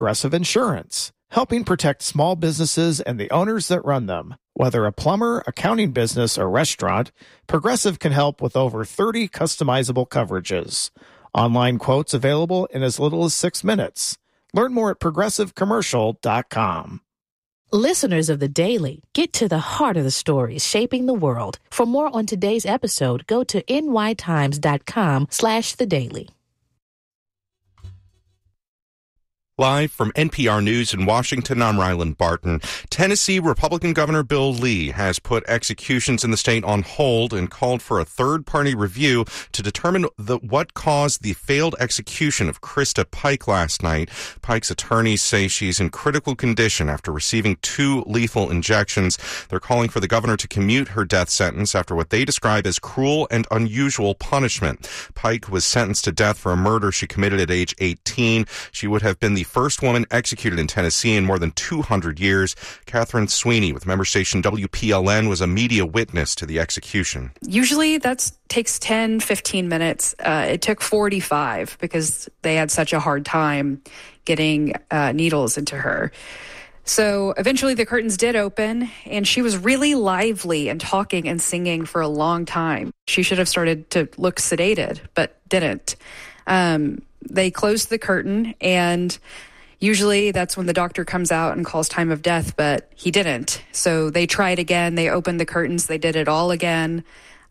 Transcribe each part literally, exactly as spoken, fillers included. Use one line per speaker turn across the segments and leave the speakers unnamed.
Progressive Insurance, helping protect small businesses and the owners that run them. Whether a plumber, accounting business, or restaurant, Progressive can help with over thirty customizable coverages. Online quotes available in as little as six minutes. Learn more at progressive commercial dot com.
Listeners of The Daily, get to the heart of the stories shaping the world. For more on today's episode, go to nytimes.com slash the daily.
Live from N P R News in Washington, I'm Ryland Barton. Tennessee Republican Governor Bill Lee has put executions in the state on hold and called for a third-party review to determine the, what caused the failed execution of Krista Pike last night. Pike's attorneys say she's in critical condition after receiving two lethal injections. They're calling for the governor to commute her death sentence after what they describe as cruel and unusual punishment. Pike was sentenced to death for a murder she committed at age eighteen. She would have been the first woman executed in Tennessee in more than two hundred years. Catherine Sweeney with member station W P L N was a media witness to the execution.
Usually that takes ten, fifteen minutes. Uh, it took forty-five because they had such a hard time getting uh, needles into her. So eventually the curtains did open, and she was really lively and talking and singing for a long time. She should have started to look sedated, but didn't. Um, they closed the curtain, and usually that's when the doctor comes out and calls time of death, but he didn't. So they tried again. They opened the curtains. They did it all again,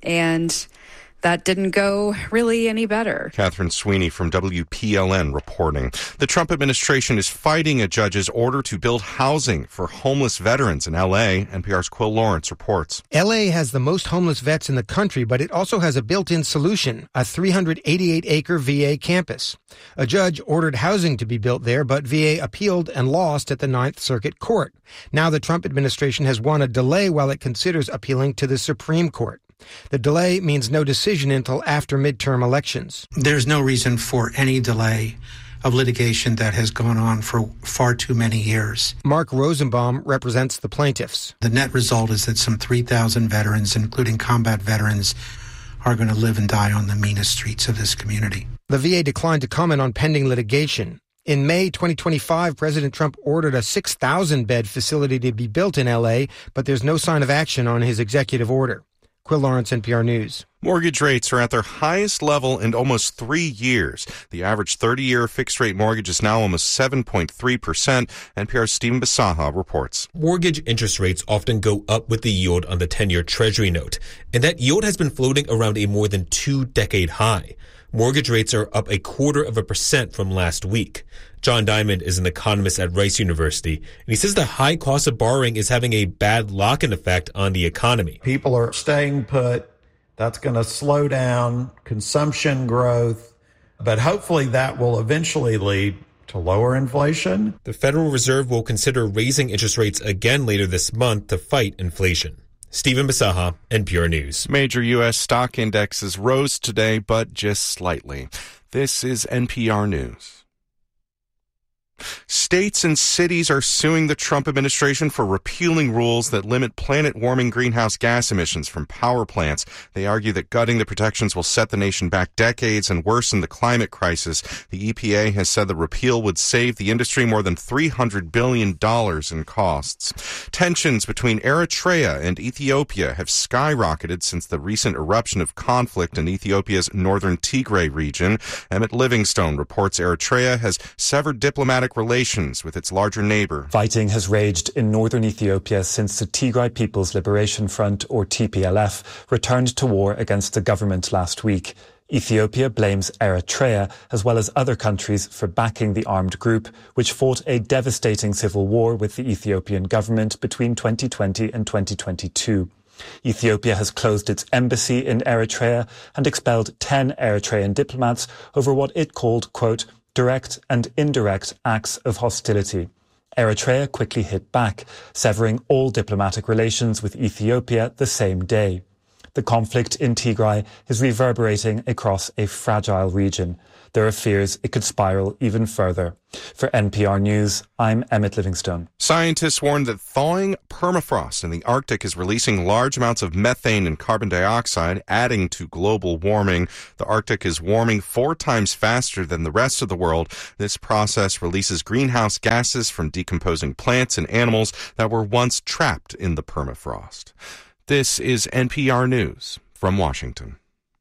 and that didn't go really any better.
Catherine Sweeney from W P L N reporting. The Trump administration is fighting a judge's order to build housing for homeless veterans in L A. N P R's Quill Lawrence reports.
L A has the most homeless vets in the country, but it also has a built-in solution, a three hundred eighty-eight acre V A campus. A judge ordered housing to be built there, but V A appealed and lost at the Ninth Circuit Court. Now the Trump administration has won a delay while it considers appealing to the Supreme Court. The delay means no decision until after midterm elections.
There's no reason for any delay of litigation that has gone on for far too many years.
Mark Rosenbaum represents the plaintiffs.
The net result is that some three thousand veterans, including combat veterans, are going to live and die on the meanest streets of this community.
The V A declined to comment on pending litigation. In May twenty twenty-five, President Trump ordered a six thousand bed facility to be built in L A, but there's no sign of action on his executive order. Quill Lawrence, N P R News.
Mortgage rates are at their highest level in almost three years. The average thirty-year fixed-rate mortgage is now almost seven point three percent. N P R's Stephen Bisaha reports.
Mortgage interest rates often go up with the yield on the ten-year Treasury note, and that yield has been floating around a more than two-decade high. Mortgage rates are up a quarter of a percent from last week. John Diamond is an economist at Rice University, and he says the high cost of borrowing is having a bad lock-in effect on the economy.
People are staying put. That's going to slow down consumption growth, but hopefully that will eventually lead to lower inflation.
The Federal Reserve will consider raising interest rates again later this month to fight inflation. Stephen Bisaha, N P R News.
Major U S stock indexes rose today, but just slightly. This is N P R News. States and cities are suing the Trump administration for repealing rules that limit planet-warming greenhouse gas emissions from power plants. They argue that gutting the protections will set the nation back decades and worsen the climate crisis. The E P A has said the repeal would save the industry more than three hundred billion dollars in costs. Tensions between Eritrea and Ethiopia have skyrocketed since the recent eruption of conflict in Ethiopia's northern Tigray region. Emmett Livingstone reports Eritrea has severed diplomatic relations with its larger neighbor.
Fighting has raged in northern Ethiopia since the Tigray People's Liberation Front, or T P L F, returned to war against the government last week. Ethiopia blames Eritrea, as well as other countries, for backing the armed group, which fought a devastating civil war with the Ethiopian government between twenty twenty and twenty twenty-two. Ethiopia has closed its embassy in Eritrea and expelled ten Eritrean diplomats over what it called, quote, direct and indirect acts of hostility. Eritrea quickly hit back, severing all diplomatic relations with Ethiopia the same day. The conflict in Tigray is reverberating across a fragile region. There are fears it could spiral even further. For N P R News, I'm Emmett Livingstone.
Scientists warn that thawing permafrost in the Arctic is releasing large amounts of methane and carbon dioxide, adding to global warming. The Arctic is warming four times faster than the rest of the world. This process releases greenhouse gases from decomposing plants and animals that were once trapped in the permafrost. This is N P R News from Washington.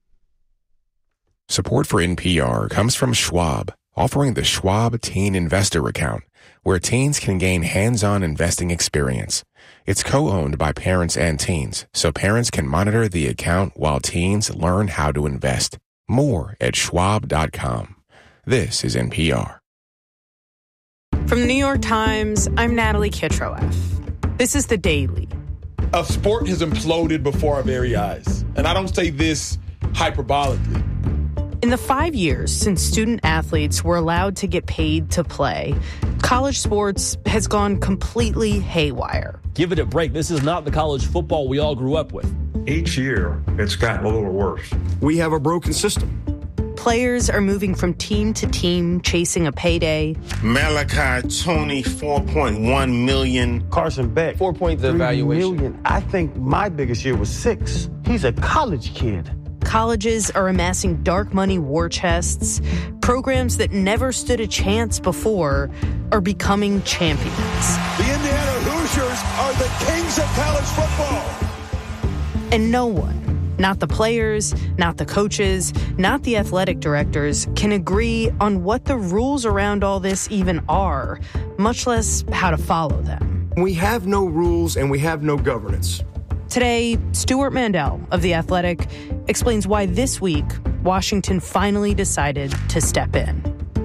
Support for N P R comes from Schwab, offering the Schwab Teen Investor Account, where teens can gain hands-on investing experience. It's co-owned by parents and teens, so parents can monitor the account while teens learn how to invest. More at schwab dot com. This is N P R.
From the New York Times, I'm Natalie Kitroeff. This is The Daily.
A sport has imploded before our very eyes. And I don't say this hyperbolically.
In the five years since student athletes were allowed to get paid to play, college sports has gone completely haywire.
Give it a break. This is not the college football we all grew up with.
Each year, it's gotten a little worse.
We have a broken system.
Players are moving from team to team, chasing a payday.
Malachi Tony, four point one million.
Carson Beck, four point three million. I think my biggest year was six. He's a college kid.
Colleges are amassing dark money war chests. Programs that never stood a chance before are becoming champions.
The Indiana Hoosiers are the kings of college football.
And no one, not the players, not the coaches, not the athletic directors, can agree on what the rules around all this even are, much less how to follow them.
We have no rules and we have no governance.
Today, Stuart Mandel of The Athletic explains why this week Washington finally decided to step in.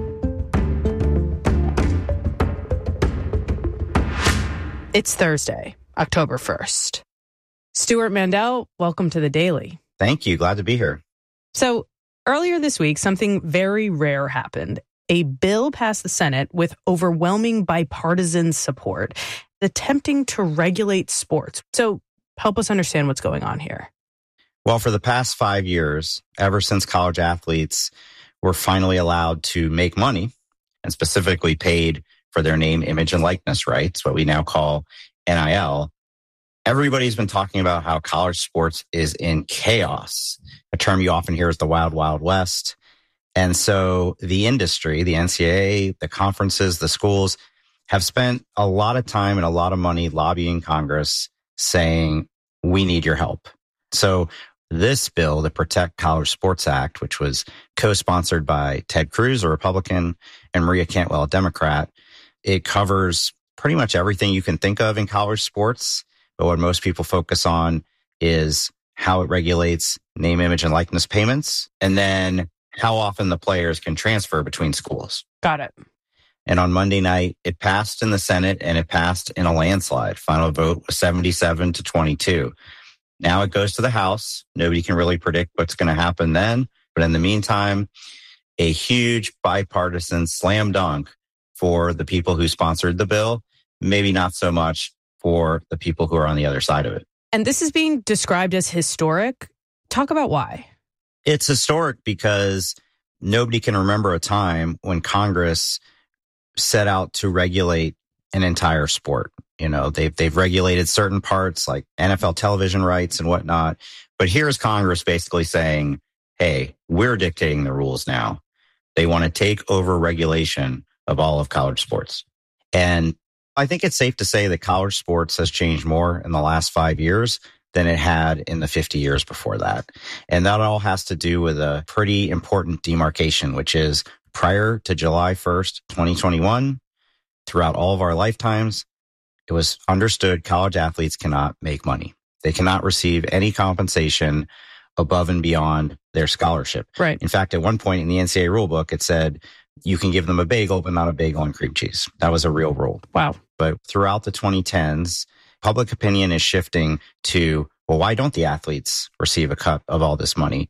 It's Thursday, October first. Stuart Mandel, welcome to The Daily.
Thank you. Glad to be here.
So earlier this week, something very rare happened. A bill passed the Senate with overwhelming bipartisan support, attempting to regulate sports. So help us understand what's going on here.
Well, for the past five years, ever since college athletes were finally allowed to make money and specifically paid for their name, image, and likeness rights, what we now call N I L, everybody's been talking about how college sports is in chaos. A term you often hear is the wild, wild west. And so the industry, the N C double A, the conferences, the schools have spent a lot of time and a lot of money lobbying Congress saying, we need your help. So this bill, the Protect College Sports Act, which was co-sponsored by Ted Cruz, a Republican, and Maria Cantwell, a Democrat, it covers pretty much everything you can think of in college sports. But what most people focus on is how it regulates name, image, and likeness payments, and then how often the players can transfer between schools.
Got it.
And on Monday night, it passed in the Senate and it passed in a landslide. Final vote was seventy-seven to twenty-two. Now it goes to the House. Nobody can really predict what's going to happen then. But in the meantime, a huge bipartisan slam dunk for the people who sponsored the bill. Maybe not so much for the people who are on the other side of it.
And this is being described as historic. Talk about why.
It's historic because nobody can remember a time when Congress set out to regulate an entire sport. You know, they've, they've regulated certain parts like N F L television rights and whatnot. But here's Congress basically saying, hey, we're dictating the rules now. They want to take over regulation of all of college sports. And I think it's safe to say that college sports has changed more in the last five years than it had in the fifty years before that. And that all has to do with a pretty important demarcation, which is prior to July first, twenty twenty-one, throughout all of our lifetimes, it was understood college athletes cannot make money. They cannot receive any compensation above and beyond their scholarship.
Right.
In fact, at one point in the N C double A rule book, it said you can give them a bagel, but not a bagel and cream cheese. That was a real rule.
Wow.
But throughout the twenty tens, public opinion is shifting to, well, why don't the athletes receive a cut of all this money?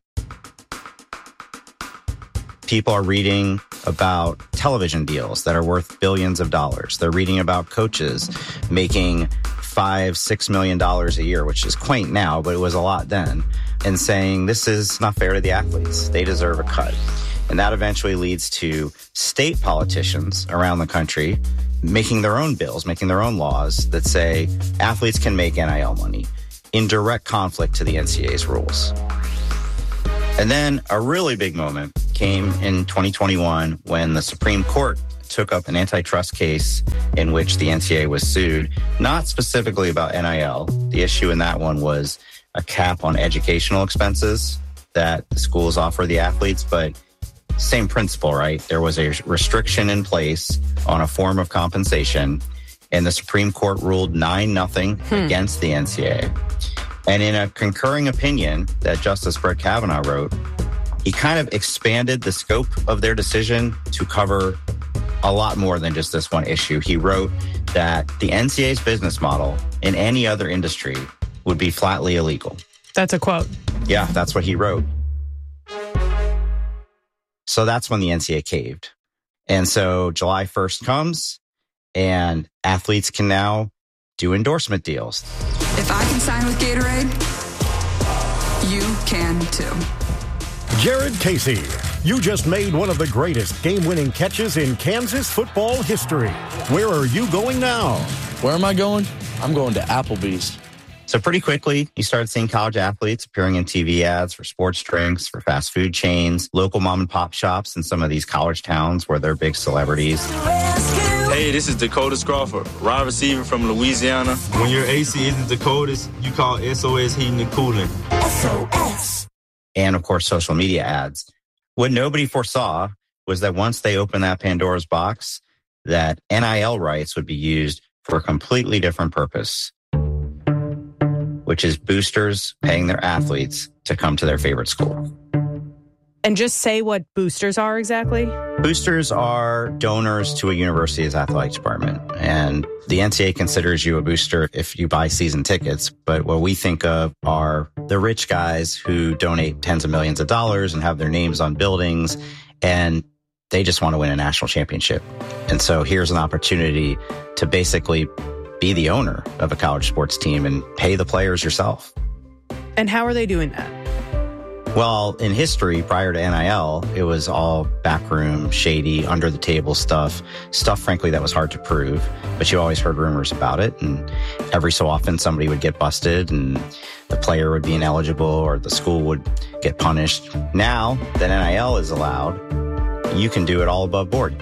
People are reading about television deals that are worth billions of dollars. They're reading about coaches making five, six million dollars a year, which is quaint now, but it was a lot then, and saying this is not fair to the athletes. They deserve a cut. And that eventually leads to state politicians around the country making their own bills, making their own laws that say athletes can make N I L money in direct conflict to the N C A A's rules. And then a really big moment came in twenty twenty-one when the Supreme Court took up an antitrust case in which the N C A A was sued, not specifically about N I L. The issue in that one was a cap on educational expenses that the schools offer the athletes, but same principle, right? There was a restriction in place on a form of compensation, and the Supreme Court ruled nine nothing hmm. against the N C A A. And in a concurring opinion that Justice Brett Kavanaugh wrote, he kind of expanded the scope of their decision to cover a lot more than just this one issue. He wrote that the N C A A's business model in any other industry would be flatly illegal.
That's a quote.
Yeah, that's what he wrote. So that's when the N C A A caved. And so July first comes and athletes can now do endorsement deals.
If I can sign with Gatorade, you can too.
Jared Casey, you just made one of the greatest game-winning catches in Kansas football history. Where are you going now?
Where am I going? I'm going to Applebee's.
So pretty quickly, you started seeing college athletes appearing in T V ads for sports drinks, for fast food chains, local mom and pop shops in some of these college towns where they're big celebrities.
Hey, this is Dakota Crawford, wide receiver from Louisiana. When your A C isn't Dakota's, you call S O S Heating and Cooling. S O S.
And, of course, social media ads. What nobody foresaw was that once they opened that Pandora's box, that N I L rights would be used for a completely different purpose, which is boosters paying their athletes to come to their favorite school.
And just say what boosters are exactly.
Boosters are donors to a university's athletic department. And the N C A A considers you a booster if you buy season tickets. But what we think of are the rich guys who donate tens of millions of dollars and have their names on buildings, and they just want to win a national championship. And so here's an opportunity to basically be the owner of a college sports team and pay the players yourself.
And how are they doing that?
Well, in history, prior to N I L, it was all backroom, shady, under-the-table stuff, stuff, frankly, that was hard to prove. But you always heard rumors about it, and every so often somebody would get busted, and the player would be ineligible, or the school would get punished. Now that N I L is allowed, you can do it all above board.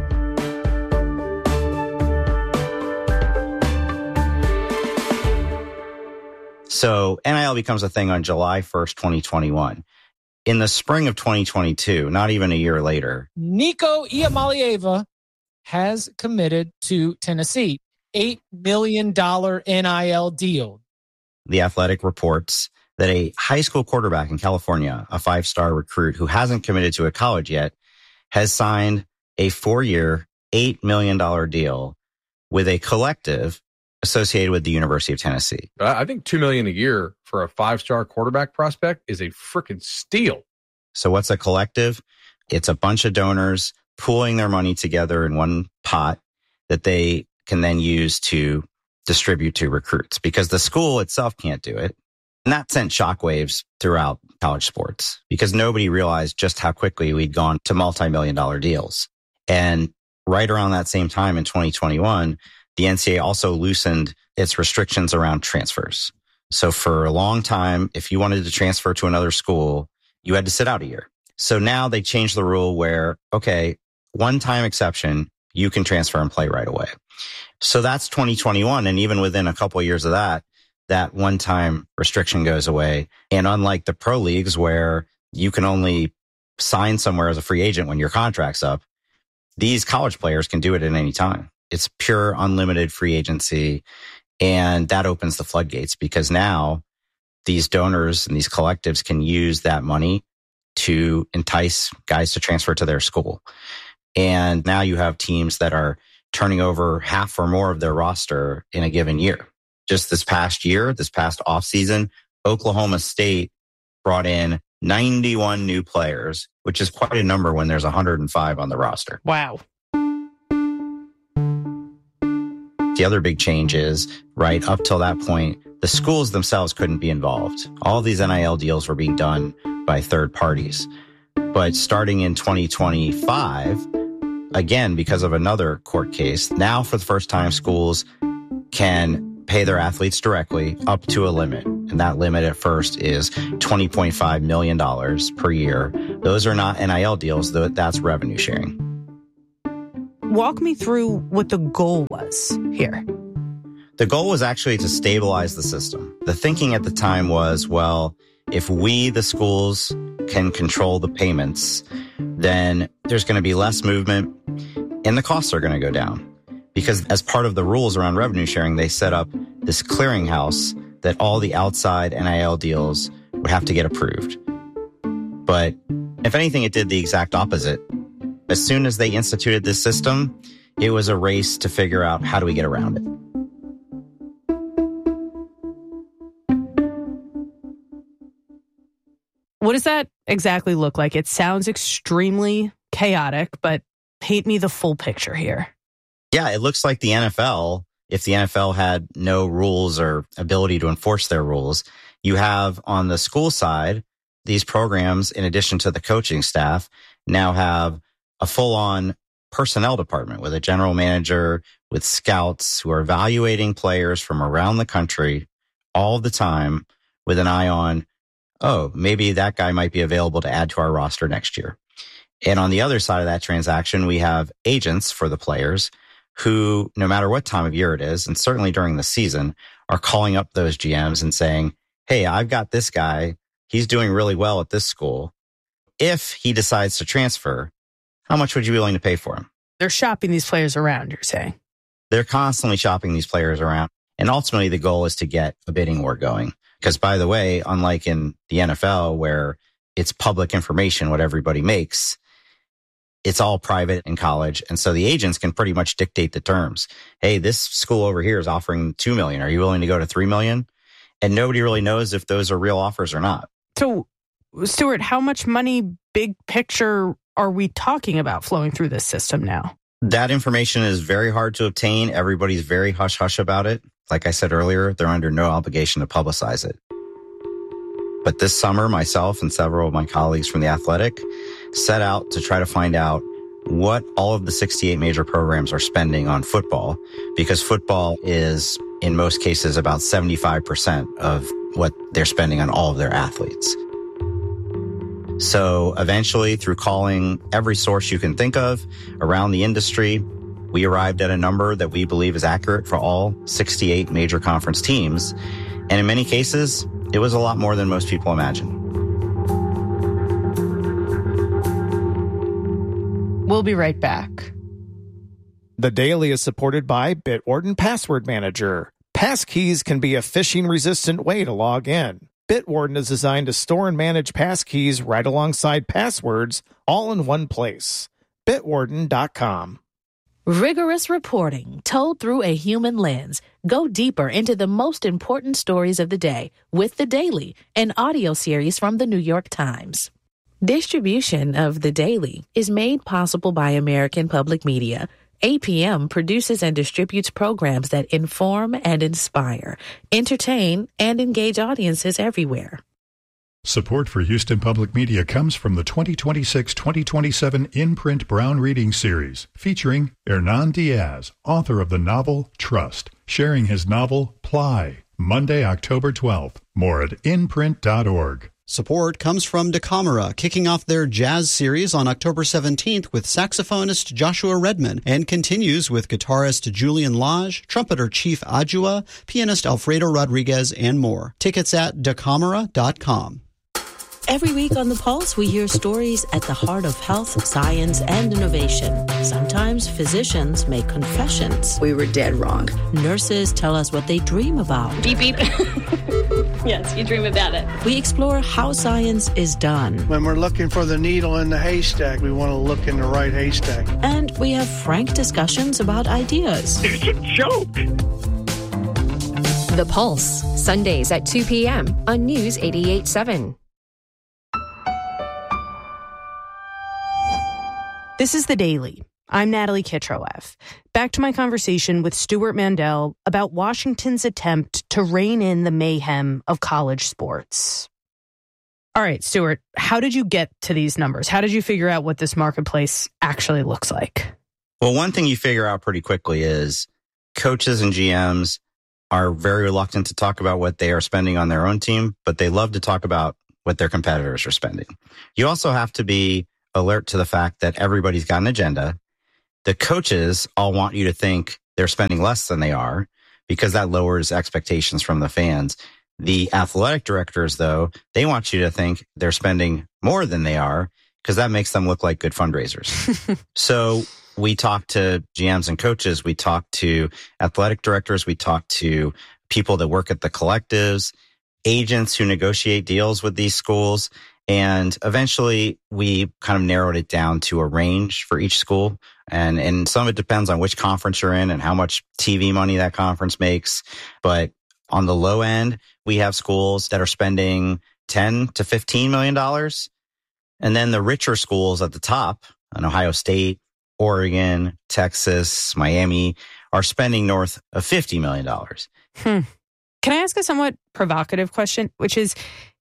So N I L becomes a thing on July first, twenty twenty-one. In the spring of twenty twenty-two, not even a year later,
Nico Iamaleava has committed to Tennessee. eight million dollars N I L deal.
The Athletic reports that a high school quarterback in California, a five-star recruit who hasn't committed to a college yet, has signed a four-year, eight million dollars deal with a collective associated with the University of Tennessee.
I think two million dollars a year for a five-star quarterback prospect is a freaking steal.
So what's a collective? It's a bunch of donors pooling their money together in one pot that they can then use to distribute to recruits, because the school itself can't do it. And that sent shockwaves throughout college sports because nobody realized just how quickly we'd gone to multi-million dollar deals. And right around that same time in twenty twenty-one, the N C A A also loosened its restrictions around transfers. So for a long time, if you wanted to transfer to another school, you had to sit out a year. So now they changed the rule where, okay, one-time exception, you can transfer and play right away. So that's twenty twenty-one. And even within a couple of years of that, that one-time restriction goes away. And unlike the pro leagues where you can only sign somewhere as a free agent when your contract's up, these college players can do it at any time. It's pure unlimited free agency. And that opens the floodgates because now these donors and these collectives can use that money to entice guys to transfer to their school. And now you have teams that are turning over half or more of their roster in a given year. Just this past year, this past offseason, Oklahoma State brought in ninety-one new players, which is quite a number when there's one hundred five on the roster.
Wow.
The other big change is, right up till that point, the schools themselves couldn't be involved. All these N I L deals were being done by third parties. But starting in twenty twenty-five, again, because of another court case, now for the first time, schools can pay their athletes directly up to a limit. And that limit at first is twenty point five million dollars per year. Those are not N I L deals, though. That's revenue sharing.
Walk me through what the goal was here.
The goal was actually to stabilize the system. The thinking at the time was, well, if we, the schools, can control the payments, then there's going to be less movement and the costs are going to go down. Because as part of the rules around revenue sharing, they set up this clearinghouse that all the outside N I L deals would have to get approved. But if anything, it did the exact opposite. As soon as they instituted this system, it was a race to figure out how do we get around it.
What does that exactly look like? It sounds extremely chaotic, but paint me the full picture here.
Yeah, it looks like the N F L, if the N F L had no rules or ability to enforce their rules. You have on the school side, these programs, in addition to the coaching staff, now have a full-on personnel department with a general manager, with scouts who are evaluating players from around the country all the time with an eye on, oh, maybe that guy might be available to add to our roster next year. And on the other side of that transaction, we have agents for the players who, no matter what time of year it is, and certainly during the season, are calling up those G Ms and saying, hey, I've got this guy. He's doing really well at this school. If he decides to transfer, how much would you be willing to pay for him?
They're shopping these players around, you're saying?
They're constantly shopping these players around. And ultimately, the goal is to get a bidding war going. Because, by the way, unlike in the N F L, where it's public information what everybody makes, it's all private in college. And so the agents can pretty much dictate the terms. Hey, this school over here is offering two million dollars. Are you willing to go to three million dollars? And nobody really knows if those are real offers or not.
So, Stuart, how much money, big picture, are we talking about flowing through this system now?
That information is very hard to obtain. Everybody's very hush-hush about it. Like I said earlier, they're under no obligation to publicize it. But this summer, myself and several of my colleagues from The Athletic set out to try to find out what all of the sixty-eight major programs are spending on football, because football is, in most cases, about seventy-five percent of what they're spending on all of their athletes. So eventually, through calling every source you can think of around the industry, we arrived at a number that we believe is accurate for all sixty-eight major conference teams. And in many cases, it was a lot more than most people imagine.
We'll be right back.
The Daily is supported by Bitwarden Password Manager. Passkeys can be a phishing-resistant way to log in. Bitwarden is designed to store and manage passkeys right alongside passwords, all in one place. Bitwarden dot com.
Rigorous reporting told through a human lens. Go deeper into the most important stories of the day with The Daily, an audio series from the New York Times. Distribution of The Daily is made possible by American Public Media. A P M produces and distributes programs that inform and inspire, entertain, and engage audiences everywhere.
Support for Houston Public Media comes from the twenty twenty-six twenty twenty-seven In-Print Brown Reading Series, featuring Hernan Diaz, author of the novel Trust, sharing his novel Ply, Monday, October twelfth. More at in print dot org.
Support comes from DeCamera, kicking off their jazz series on October seventeenth with saxophonist Joshua Redman, and continues with guitarist Julian Lage, trumpeter Chief Adjua, pianist Alfredo Rodriguez, and more. Tickets at decamera dot com.
Every week on The Pulse, we hear stories at the heart of health, science, and innovation. Sometimes physicians make confessions.
We were dead wrong.
Nurses tell us what they dream about.
Beep, beep. Yes, you dream about it.
We explore how science is done.
When we're looking for the needle in the haystack, we want to look in the right haystack.
And we have frank discussions about ideas.
It's a joke.
The Pulse, Sundays at two p.m. on News eighty-eight point seven.
This is The Daily. I'm Natalie Kitroev. Back to my conversation with Stuart Mandel about Washington's attempt to rein in the mayhem of college sports. All right, Stuart, how did you get to these numbers? How did you figure out what this marketplace actually looks like?
Well, one thing you figure out pretty quickly is coaches and G Ms are very reluctant to talk about what they are spending on their own team, but they love to talk about what their competitors are spending. You also have to be alert to the fact that everybody's got an agenda. The coaches all want you to think they're spending less than they are because that lowers expectations from the fans. The athletic directors, though, they want you to think they're spending more than they are because that makes them look like good fundraisers. So we talk to G Ms and coaches. We talk to athletic directors. We talk to people that work at the collectives, agents who negotiate deals with these schools. And eventually we kind of narrowed it down to a range for each school. And, and some of it depends on which conference you're in and how much T V money that conference makes. But on the low end, we have schools that are spending ten to fifteen million dollars. And then the richer schools at the top, in Ohio State, Oregon, Texas, Miami, are spending north of fifty million dollars.
Hmm. Can I ask a somewhat provocative question, which is,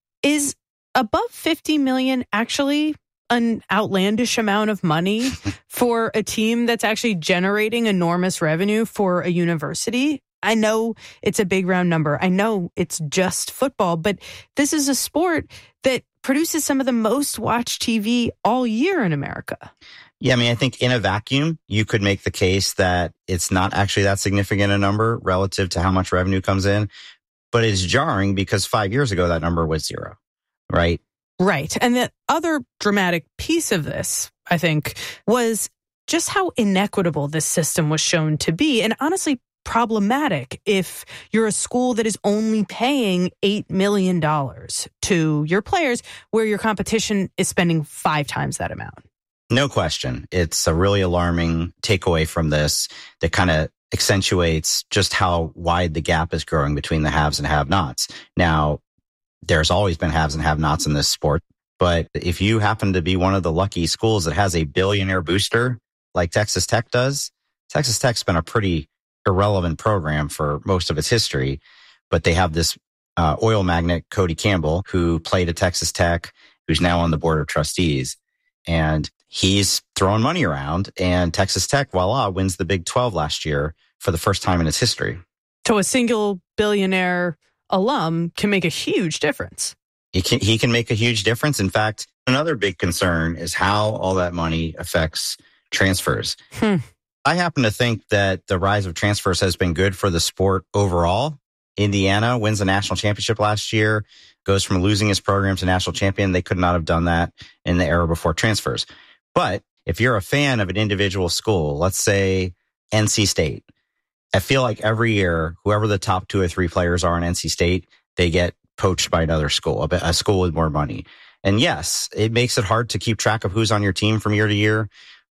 is above fifty million actually an outlandish amount of money for a team that's actually generating enormous revenue for a university? I know it's a big round number. I know it's just football, but this is a sport that produces some of the most watched T V all year in America.
Yeah, I mean, I think in a vacuum, you could make the case that it's not actually that significant a number relative to how much revenue comes in, but it's jarring because five years ago, that number was zero, right?
Right. And the other dramatic piece of this, I think, was just how inequitable this system was shown to be. And honestly, problematic if you're a school that is only paying eight million dollars to your players where your competition is spending five times that amount.
No question. It's a really alarming takeaway from this that kind of accentuates just how wide the gap is growing between the haves and have-nots. Now, there's always been haves and have-nots in this sport, but if you happen to be one of the lucky schools that has a billionaire booster like Texas Tech does, Texas Tech's been a pretty irrelevant program for most of its history, but they have this uh, oil magnate, Cody Campbell, who played at Texas Tech, who's now on the board of trustees. And he's throwing money around, and Texas Tech, voila, wins the Big twelve last year for the first time in its history.
So a single billionaire alum can make a huge difference.
He can, he can make a huge difference. In fact, another big concern is how all that money affects transfers.
Hmm.
I happen to think that the rise of transfers has been good for the sport overall. Indiana wins the national championship last year, goes from losing his program to national champion. They could not have done that in the era before transfers. But if you're a fan of an individual school, let's say N C State, I feel like every year, whoever the top two or three players are in N C State, they get poached by another school, a school with more money. And yes, it makes it hard to keep track of who's on your team from year to year.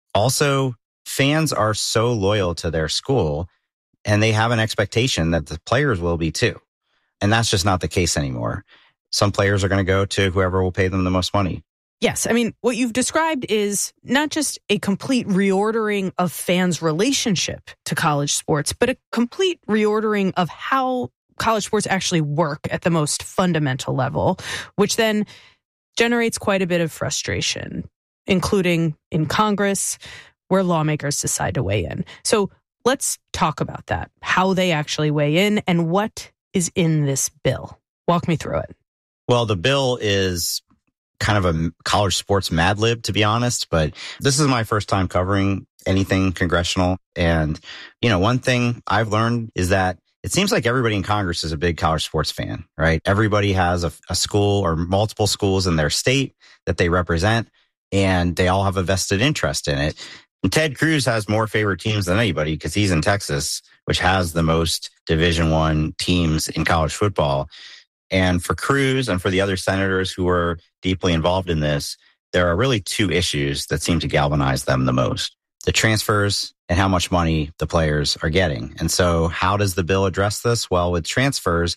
Also, fans are so loyal to their school and they have an expectation that the players will be too. And that's just not the case anymore. Some players are going to go to whoever will pay them the most money.
Yes. I mean, what you've described is not just a complete reordering of fans' relationship to college sports, but a complete reordering of how college sports actually work at the most fundamental level, which then generates quite a bit of frustration, including in Congress, where lawmakers decide to weigh in. So let's talk about that, how they actually weigh in and what is in this bill. Walk me through it.
Well, the bill is kind of a college sports Mad Lib, to be honest, but this is my first time covering anything congressional. And, you know, one thing I've learned is that it seems like everybody in Congress is a big college sports fan, right? Everybody has a, a school or multiple schools in their state that they represent, and they all have a vested interest in it. And Ted Cruz has more favorite teams than anybody because he's in Texas, which has the most Division One teams in college football. And for Cruz and for the other senators who are deeply involved in this, there are really two issues that seem to galvanize them the most: the transfers and how much money the players are getting. And so how does the bill address this? Well, with transfers,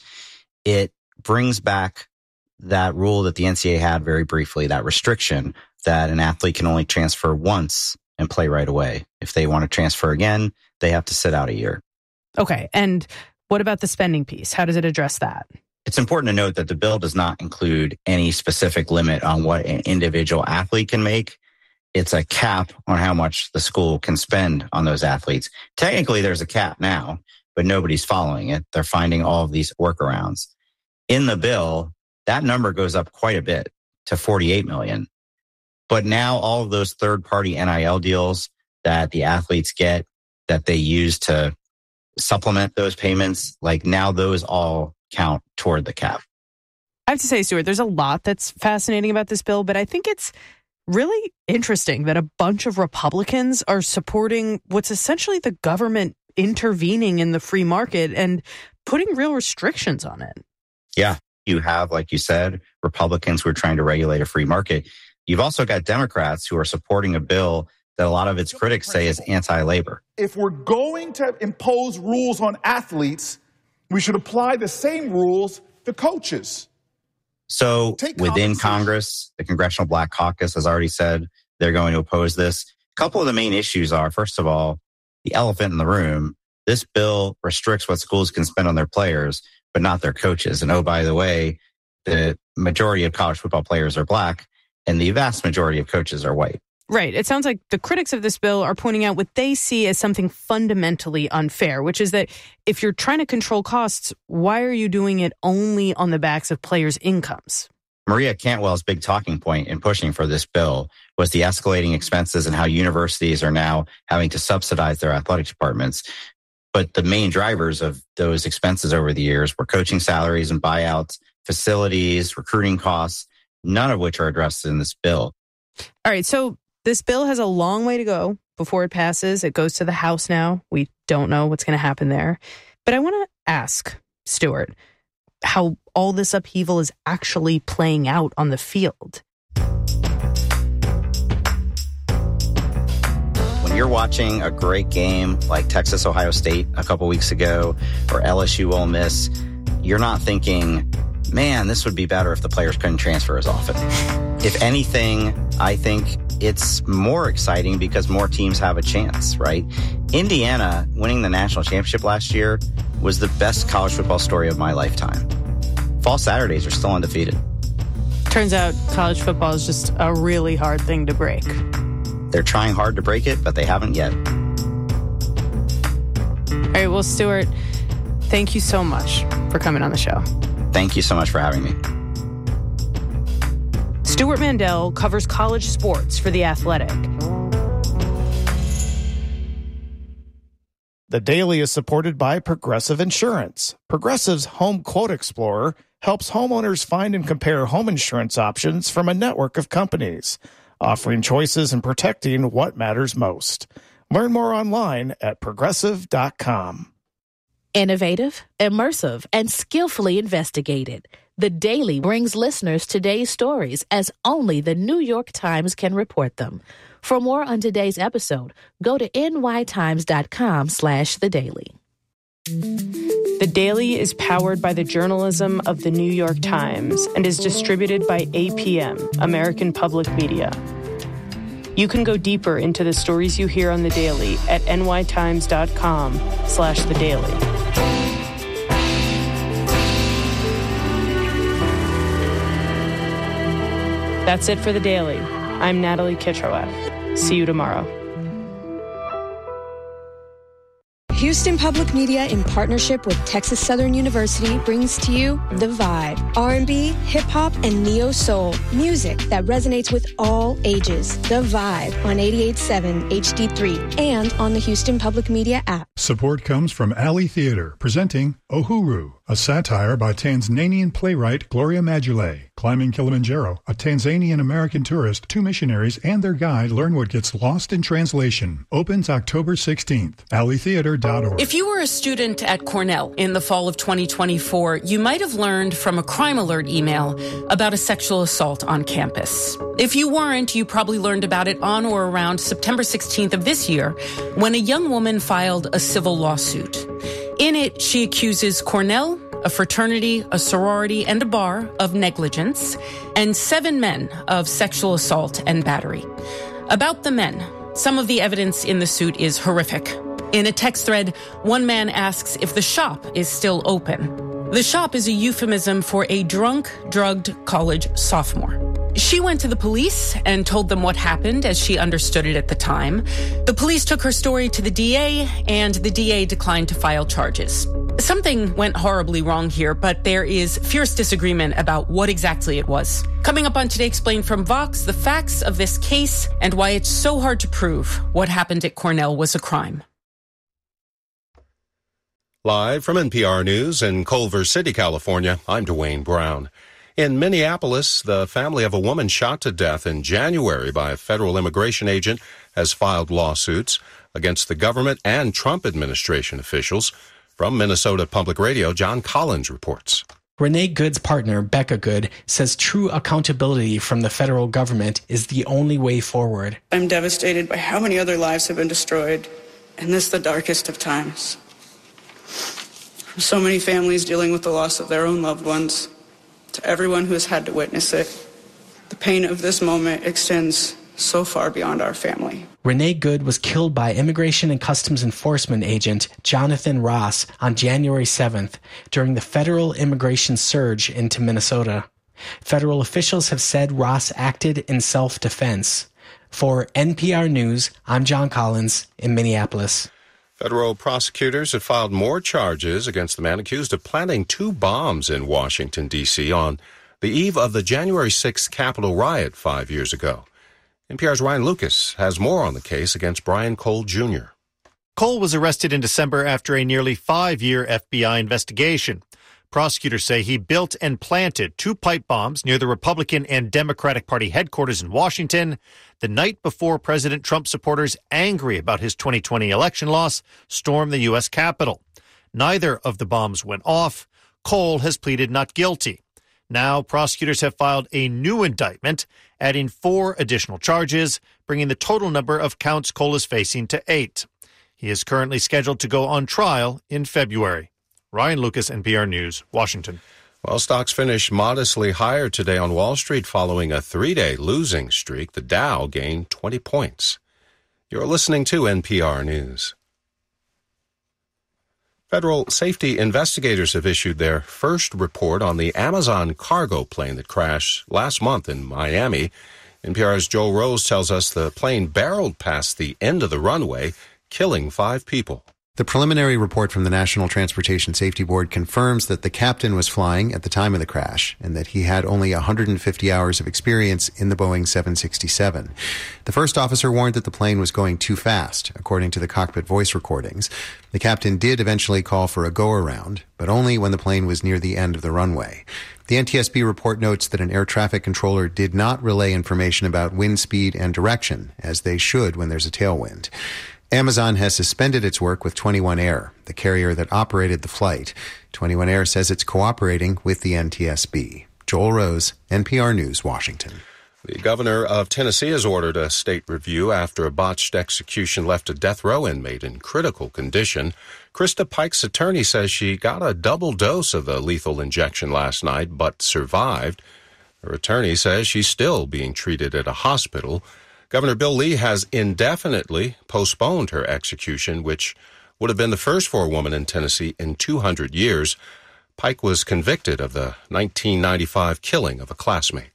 it brings back that rule that the N C double A had very briefly, that restriction that an athlete can only transfer once and play right away. If they want to transfer again, they have to sit out a year.
Okay. And what about the spending piece? How does it address that?
It's important to note that the bill does not include any specific limit on what an individual athlete can make. It's a cap on how much the school can spend on those athletes. Technically, there's a cap now, but nobody's following it. They're finding all of these workarounds. In the bill, that number goes up quite a bit to forty-eight million. But now all of those third-party N I L deals that the athletes get, that they use to supplement those payments, like now those all count toward the cap.
I have to say, Stuart, there's a lot that's fascinating about this bill, but I think it's really interesting that a bunch of Republicans are supporting what's essentially the government intervening in the free market and putting real restrictions on it.
Yeah, you have, like you said, Republicans who are trying to regulate a free market. You've also got Democrats who are supporting a bill that a lot of its critics say is anti-labor.
If we're going to impose rules on athletes, we should apply the same rules to coaches.
So within Congress, the Congressional Black Caucus has already said they're going to oppose this. A couple of the main issues are, first of all, the elephant in the room. This bill restricts what schools can spend on their players, but not their coaches. And oh, by the way, the majority of college football players are black, and the vast majority of coaches are white.
Right. It sounds like the critics of this bill are pointing out what they see as something fundamentally unfair, which is that if you're trying to control costs, why are you doing it only on the backs of players' incomes?
Maria Cantwell's big talking point in pushing for this bill was the escalating expenses and how universities are now having to subsidize their athletic departments. But the main drivers of those expenses over the years were coaching salaries and buyouts, facilities, recruiting costs, none of which are addressed in this bill.
All right. So this bill has a long way to go before it passes. It goes to the House now. We don't know what's going to happen there. But I want to ask, Stuart, how all this upheaval is actually playing out on the field.
When you're watching a great game like Texas Ohio State a couple weeks ago or L S U Ole Miss, you're not thinking, man, this would be better if the players couldn't transfer as often. If anything, I think it's more exciting because more teams have a chance, right? Indiana winning the national championship last year was the best college football story of my lifetime. Fall Saturdays are still undefeated.
Turns out college football is just a really hard thing to break.
They're trying hard to break it, but they haven't yet.
All right, well, Stuart, thank you so much for coming on the show.
Thank you so much for having me.
Stuart Mandel covers college sports for The Athletic.
The Daily is supported by Progressive Insurance. Progressive's Home Quote Explorer helps homeowners find and compare home insurance options from a network of companies, offering choices and protecting what matters most. Learn more online at progressive dot com.
Innovative, immersive, and skillfully investigated. The Daily brings listeners today's stories as only the New York Times can report them. For more on today's episode, go to nytimes.com slash the daily.
The Daily is powered by the journalism of the New York Times and is distributed by A P M, American Public Media. You can go deeper into the stories you hear on The Daily at nytimes.com slash the daily. That's it for The Daily. I'm Natalie Kitroeff. See you tomorrow.
Houston Public Media, in partnership with Texas Southern University, brings to you The Vibe. R and B, hip-hop, and neo-soul. Music that resonates with all ages. The Vibe on eighty-eight point seven H D three and on the Houston Public Media app.
Support comes from Alley Theater, presenting Uhuru, a satire by Tanzanian playwright Gloria Maduele. Climbing Kilimanjaro, a Tanzanian-American tourist, two missionaries, and their guide learn what gets lost in translation. Opens October sixteenth. alley theater dot org.
If you were a student at Cornell in the fall of twenty twenty-four, you might have learned from a crime alert email about a sexual assault on campus. If you weren't, you probably learned about it on or around September sixteenth of this year, when a young woman filed a civil lawsuit. In it, she accuses Cornell, a fraternity, a sorority, and a bar of negligence, and seven men of sexual assault and battery. About the men, some of the evidence in the suit is horrific. In a text thread, one man asks if the shop is still open. The shop is a euphemism for a drunk, drugged college sophomore. She went to the police and told them what happened as she understood it at the time. The police took her story to the D A, and the D A declined to file charges. Something went horribly wrong here, but there is fierce disagreement about what exactly it was. Coming up on Today Explained from Vox, the facts of this case and why it's so hard to prove what happened at Cornell was a crime.
Live from N P R News in Culver City, California, I'm Dwayne Brown. In Minneapolis, the family of a woman shot to death in January by a federal immigration agent has filed lawsuits against the government and Trump administration officials. From Minnesota Public Radio, John Collins reports.
Renee Good's partner, Becca Good, says true accountability from the federal government is the only way forward.
I'm devastated by how many other lives have been destroyed, and this the darkest of times. From so many families dealing with the loss of their own loved ones, to everyone who has had to witness it, the pain of this moment extends so far beyond our family.
Renee Good was killed by Immigration and Customs Enforcement agent Jonathan Ross on January seventh during the federal immigration surge into Minnesota. Federal officials have said Ross acted in self-defense. For N P R News, I'm John Collins in Minneapolis.
Federal prosecutors have filed more charges against the man accused of planting two bombs in Washington, D C on the eve of the January sixth Capitol riot five years ago. N P R's Ryan Lucas has more on the case against Brian Cole Junior
Cole was arrested in December after a nearly five-year F B I investigation. Prosecutors say he built and planted two pipe bombs near the Republican and Democratic Party headquarters in Washington the night before President Trump supporters, angry about his twenty twenty election loss, stormed the U S Capitol. Neither of the bombs went off. Cole has pleaded not guilty. Now, prosecutors have filed a new indictment, adding four additional charges, bringing the total number of counts Cole is facing to eight. He is currently scheduled to go on trial in February. Ryan Lucas, N P R News, Washington.
Well, stocks finished modestly higher today on Wall Street following a three-day losing streak. The Dow gained twenty points. You're listening to N P R News. Federal safety investigators have issued their first report on the Amazon cargo plane that crashed last month in Miami. N P R's Joel Rose tells us the plane barreled past the end of the runway, killing five people.
The preliminary report from the National Transportation Safety Board confirms that the captain was flying at the time of the crash and that he had only one hundred fifty hours of experience in the Boeing seven sixty-seven. The first officer warned that the plane was going too fast, according to the cockpit voice recordings. The captain did eventually call for a go-around, but only when the plane was near the end of the runway. The N T S B report notes that an air traffic controller did not relay information about wind speed and direction, as they should when there's a tailwind. Amazon has suspended its work with twenty-one Air, the carrier that operated the flight. twenty-one Air says it's cooperating with the N T S B. Joel Rose, N P R News, Washington.
The governor of Tennessee has ordered a state review after a botched execution left a death row inmate in critical condition. Krista Pike's attorney says she got a double dose of the lethal injection last night but survived. Her attorney says she's still being treated at a hospital. Governor Bill Lee has indefinitely postponed her execution, which would have been the first for a woman in Tennessee in two hundred years. Pike was convicted of the nineteen ninety-five killing of a classmate.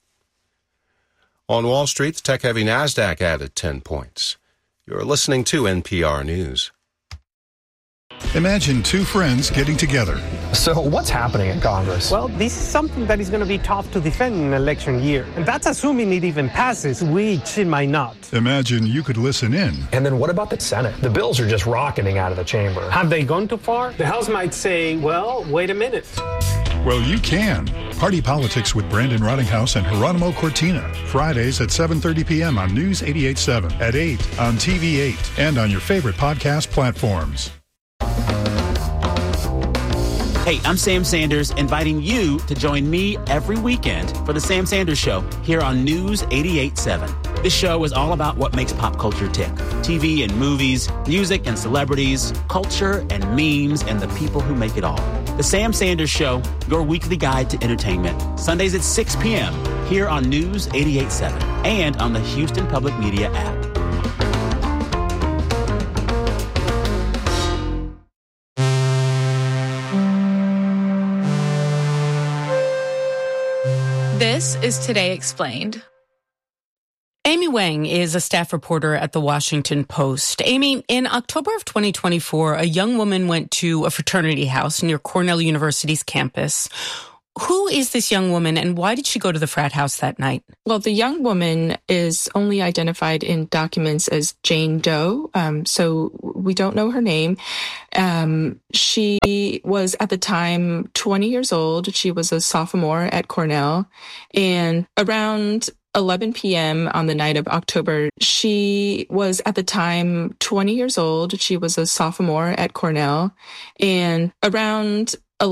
On Wall Street, the tech-heavy NASDAQ added ten points. You're listening to N P R News.
Imagine two friends getting together.
So what's happening in Congress?
Well, this is something that is going to be tough to defend in an election year. And that's assuming it even passes, which it might not.
Imagine you could listen in.
And then what about the Senate? The bills are just rocketing out of the chamber.
Have they gone too far? The House might say, well, wait a minute.
Well, you can. Party Politics with Brandon Rottinghouse and Geronimo Cortina. Fridays at seven thirty p.m. on News eighty-eight point seven, at eight on T V eight, and on your favorite podcast platforms.
Hey, I'm Sam Sanders, inviting you to join me every weekend for The Sam Sanders Show here on News eighty-eight point seven. This show is all about what makes pop culture tick. T V and movies, music and celebrities, culture and memes, and the people who make it all. The Sam Sanders Show, your weekly guide to entertainment. Sundays at six p.m. here on News eighty-eight point seven and on the Houston Public Media app.
This is Today Explained.
Amy Wang is a staff reporter at The Washington Post. Amy, in October of twenty twenty-four, a young woman went to a fraternity house near Cornell University's campus. Who is this young woman, and why did she go to the frat house that night?
Well, the young woman is only identified in documents as Jane Doe, um, so we don't know her name. Um, she was at the time twenty years old. She was a sophomore at Cornell, and around eleven p.m. on the night of October, she was at the time twenty years old. She was a sophomore at Cornell, and around